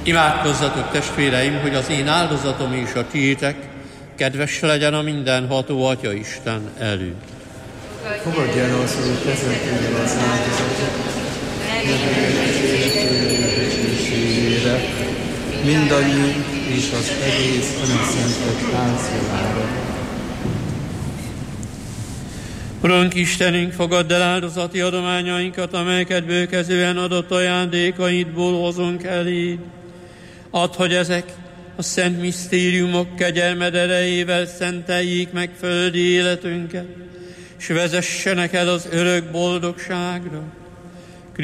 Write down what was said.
Imádkozzatok, testvéreim, hogy az én áldozatom és a tiétek kedves legyen a mindenható Atya Isten előtt. Fogadj el az, hogy kezekkel az áldozatot, mindannyiunk és az egész Anaszentek házjavára. Urunk Istenünk, fogadd el áldozati adományainkat, amelyeket bőkezően adott ajándékaidból hozunk eléd. Add, hogy ezek a szent misztériumok kegyelmed erejével szenteljék meg földi életünket, s vezessenek el az örök boldogságra.